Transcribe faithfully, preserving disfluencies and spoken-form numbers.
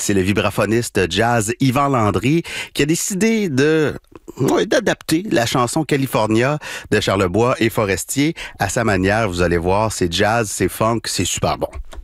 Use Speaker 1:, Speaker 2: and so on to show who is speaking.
Speaker 1: C'est le vibraphoniste jazz Yvan Landry qui a décidé de ouais, d'adapter la chanson California de Charlebois et Forestier à sa manière. Vous allez voir, c'est jazz, c'est funk, c'est super bon.